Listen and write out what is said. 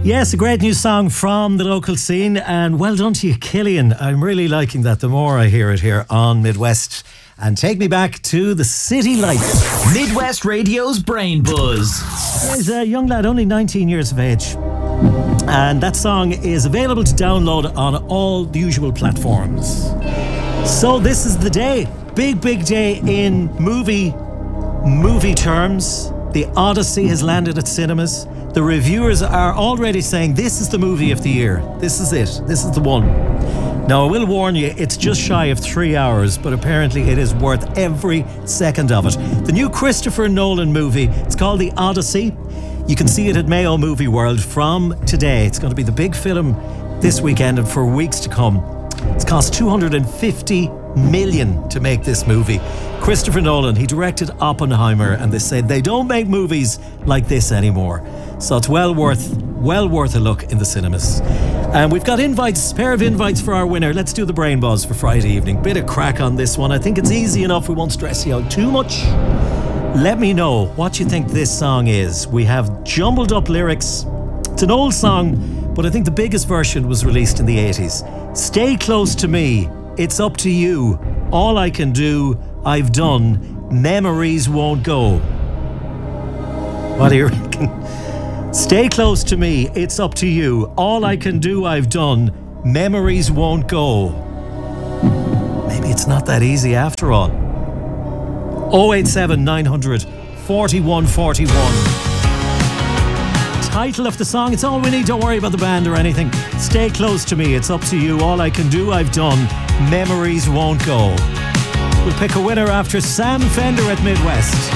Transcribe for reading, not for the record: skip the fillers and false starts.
Yes, a great new song from the local scene, and well done to you, Killian. I'm really liking that the more I hear it here on Midwest. And take me back to the city lights. Midwest Radio's Brain Buzz. He's a young lad, only 19 years of age. And that song is available to download on all the usual platforms. So this is the day. Big day in movie terms. The Odyssey has landed at cinemas. The reviewers are already saying this is the movie of the year. This is it. This is the one. Now, I will warn you, it's just shy of 3 hours, but apparently it is worth every second of it. The new Christopher Nolan movie, it's called The Odyssey. You can see it at Mayo Movie World from today. It's going to be the big film this weekend and for weeks to come. It's cost $250 million to make this movie. Christopher Nolan, he directed Oppenheimer, and they said they don't make movies like this anymore. So it's well worth a look in the cinemas. And we've got invites, pair of invites for our winner. Let's do the Brain Buzz for Friday evening. Bit of crack on this one. I think it's easy enough. We won't stress you out too much. Let me know what you think this song is. We have jumbled up lyrics. It's an old song, but I think the biggest version was released in the 80s. Stay close to me. It's up to you. All I can do, I've done. Memories won't go. What do you reckon? Stay close to me. It's up to you. All I can do, I've done. Memories won't go. Maybe it's not that easy after all. 087 900 4141. Title of the song, it's all we need. Don't worry about the band or anything. Stay close to me. It's up to you. All I can do, I've done. Memories won't go. We'll pick a winner after Sam Fender at Midwest.